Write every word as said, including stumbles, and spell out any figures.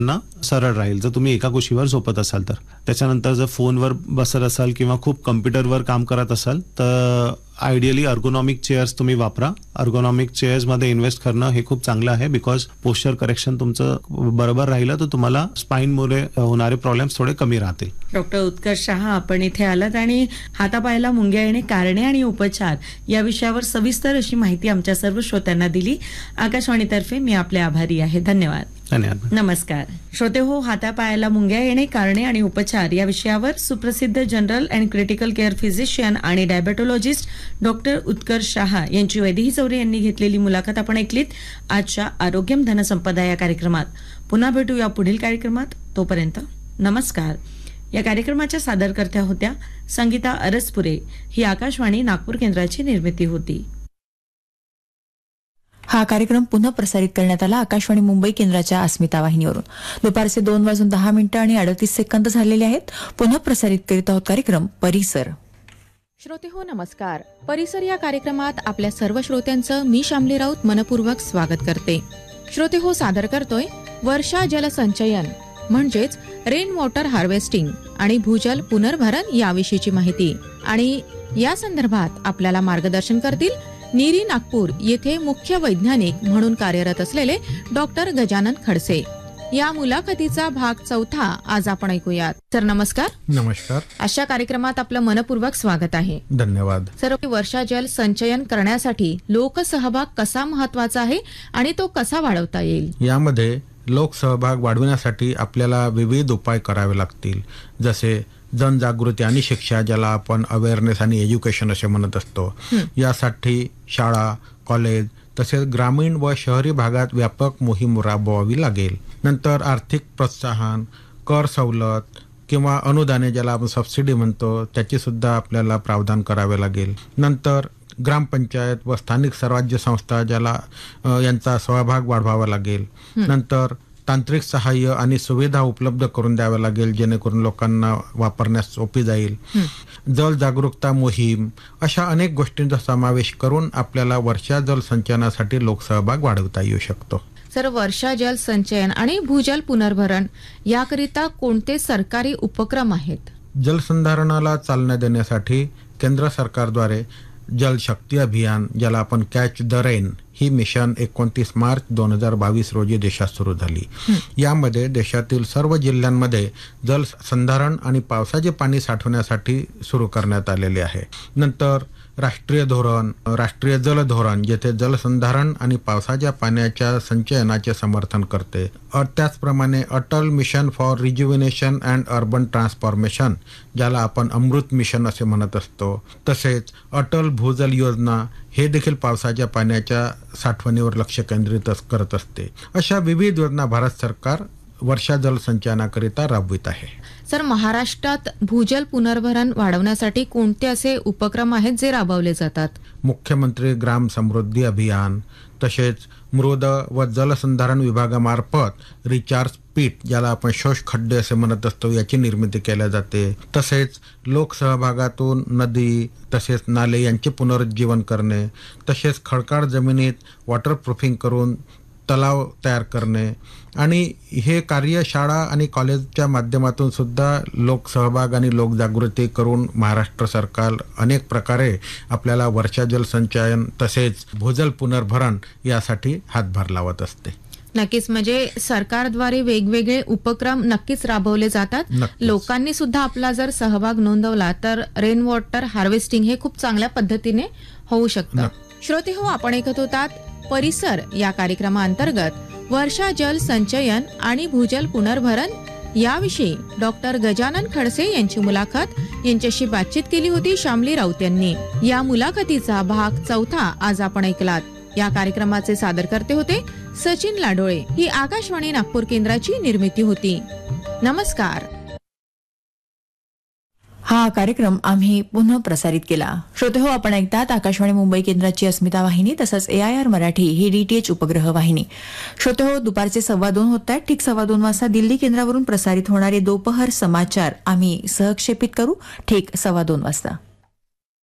ना सरळ राहील जर तुम्ही एका कुशीवर झोपत असाल तर. त्याच्यानंतर जर फोनवर बसत असाल किंवा खूप कम्प्युटरवर काम करत असाल तर आयडियली अर्गोनॉमिक चेअर्स तुम्ही वापरा. अर्गोनॉमिक चेअर्स मध्ये इन्व्हेस्ट करणं हे खूप चांगलं आहे, बिकॉज पोस्चर करेक्शन तुमचं बरोबर राहिलं तर तुम्हाला स्पाईनमुळे होणारे प्रॉब्लेम्स थोडे कमी राहतील. डॉक्टर उत्कर्ष शहा, आपण इथे आलात आणि हातापायाला मुंग्या येणे, कारणे आणि उपचार या विषयावर सविस्तर अशी माहिती आमच्या सर्व श्रोत्यांना दिली. आकाशवाणीतर्फे मी आपले आभारी आहे. धन्यवाद. धन्यवाद. नमस्कार श्रोते हो, हातापायाला मुंग्या येणे, कारणे आणि उपचार या विषयावर सुप्रसिद्ध general and critical care physician आणि डायबेटोलॉजिस्ट डॉक्टर उत्कर्ष शहा यांची वैदेही चौरे यांनी घेतलेली मुलाखत आपण ऐकलीत आजच्या आरोग्यम धनसंपदा या कार्यक्रमात. पुन्हा भेटूया पुढील कार्यक्रमात. तोपर्यंत नमस्कार. या कार्यक्रमाच्या सादरकर्त्या होत्या संगीता अरसपुरे. ही आकाशवाणी नागपूर केंद्राची निर्मिती होती. हा कार्यक्रम पुन्हा प्रसारित करण्यात आला आकाशवाणी मुंबई केंद्राच्या अस्मिता वाहिनीवरून. दुपारचे दोन वाजून दहा मिनिटं आणि अडतीस सेकंद झालेले आहेत. पुन्हा प्रसारित करीत आहोत कार्यक्रम परिसर. श्रोते हो, नमस्कार. परिसर या कार्यक्रमात आपल्या सर्व श्रोत्यांचं मी शामली राऊत मनपूर्वक स्वागत करते. श्रोते हो, सादर करतोय वर्षा जल संचयन म्हणजेच रेन वॉटर हार्वेस्टिंग आणि भूजल पुनर्भरण याविषयीची माहिती. आणि या संदर्भात आपल्याला मार्गदर्शन करतील नीरी नागपूर येथे मुख्य वैज्ञानिक म्हणून कार्यरत असलेले डॉक्टर गजानन खडसे. या मुलाखतीचा भाग चौथा आज आपण ऐकूयात. सर नमस्कार. नमस्कार. अशा कार्यक्रमात आपलं मनपूर्वक स्वागत आहे. धन्यवाद. सर, वर्षा जल संचयन करण्यासाठी लोकसहभाग कसा महत्वाचा आहे आणि तो कसा वाढवता येईल? यामध्ये लोकसहभाग वाढविण्यासाठी आपल्याला विविध उपाय करावे लागतील, जसे जनजागृती आणि शिक्षा, ज्याला आपण अवेअरनेस आणि एज्युकेशन असे म्हणत असतो. यासाठी शाळा, कॉलेज तसेच ग्रामीण व शहरी भागात व्यापक मोहीम राबवावी लागेल. नंतर आर्थिक प्रोत्साहन, कर सवलत किंवा अनुदाने, ज्याला आपण सबसिडी म्हणतो, त्याची सुद्धा आपल्याला प्रावधान करावे लागेल. नंतर ग्रामपंचायत व स्थानिक स्वराज्य संस्था, ज्याला यांचा सहभाग वाढवावा लागेल. नंतर तांत्रिक सहाय्य आणि सुविधा उपलब्ध करून द्याव्या लागेल, जेणेकरून लोकांना वापरण्यास सोपी जाईल. जल जागरूकता मोहीम, अशा अनेक गोष्टींचा समावेश करून आपल्याला वर्षा जल संचयनासाठी लोकसहभाग वाढवता येऊ शकतो. सर, वर्षा जल संचयन आणि भूजल पुनर्भरण याकरिता कोणते सरकारी उपक्रम आहेत? जलसंधारणाला चालना देण्यासाठी केंद्र सरकारद्वारे जल शक्ती अभियान, ज्याला आपण catch the rain, he mission एकोणतीस मार्च दोन हजार बावीस रोजी देशात सुरू झाली. यामध्ये देशातील सर्व जिल्ह्यांमध्ये जल संधारण आणि पावसाचे पाणी साठवण्यासाठी सुरू करण्यात आलेले आहे. नंतर राष्ट्रीय धोरण, राष्ट्रीय जल धोरण, जेथे जलसंधारण आणि पावसाच्या पाण्याच्या संचयनाचे समर्थन करते. त्याचप्रमाणे Atal mission for रिज्युविनेशन and urban transformation, ज्याला आपण अमृत मिशन असे म्हणत असतो. तसेच अटल भूजल योजना, हे देखील पावसाच्या पाण्याच्या साठवणीवर लक्ष केंद्रित करत असते. अशा विविध योजना भारत सरकार वर्षा जल संचयनाकरिता राबवित आहे. सर, महाराष्ट्रात भूजल पुनर्भरण वाढवण्यासाठी कोणते असे उपक्रम आहेत जे राबवले जातात? मुख्यमंत्री ग्राम समृद्धी अभियान, तसेच मृद व जलसंधारण विभागामार्फत रिचार्ज पीट, ज्याला आपण शोष खड्डे असे म्हणत असतो, याची निर्मिती केल्या जाते. तसेच लोकसहभागातून नदी तसेच नाले यांचे पुनरुज्जीवन करणे, तसेच खडकाळ जमिनीत वॉटरप्रूफिंग करून तलाव तयार करणे, आणि हे कार्य शाळा आणि कॉलेजच्या माध्यमातून सुद्धा लोकसहभाग आणि लोकजागृती करून महाराष्ट्र सरकार अनेक प्रकारे आपल्याला वर्षा जल संचयन तसेच भूजल पुनर्भरण यासाठी हातभार लावत असते. नक्कीच, म्हणजे सरकारद्वारे वेगवेगळे उपक्रम नक्कीच राबवले जातात. नक्कीच. लोकांनी सुद्धा आपला जर सहभाग नोंदवला तर रेन वॉटर हार्वेस्टिंग हे खूप चांगल्या पद्धतीने होऊ शकतं. श्रोते हो, आपण ऐकत होतात परिसर या कार्यक्रमाअंतर्गत वर्षा जल संचयन आणि भूजल पुनर्भरण याविषयी डॉक्टर गजानन खडसे यांची मुलाखत. यांच्याशी बातचीत केली होती शामली राऊत यांनी. या मुलाखतीचा भाग चौथा आज आपण ऐकलात. या कार्यक्रमाचे सादरकर्ते होते सचिन लाडोळे. ही आकाशवाणी नागपूर केंद्राची निर्मिती होती. नमस्कार. हा कार्यक्रम आम्ही पुन्हा प्रसारित केला. श्रोते हो, आपण ऐकतात आकाशवाणी मुंबई केंद्राची अस्मिता वाहिनी तसंच ए I R Marathi he DTH उपग्रह वाहिनी. श्रोते हो, दुपारचे सव्वा दोन होत आहेत. ठीक सव्वा दोन वाजता दिल्ली केंद्रावरून प्रसारित होणारे दोपहर समाचार आम्ही सहक्षेपित करू ठीक सव्वा दोन वाजता.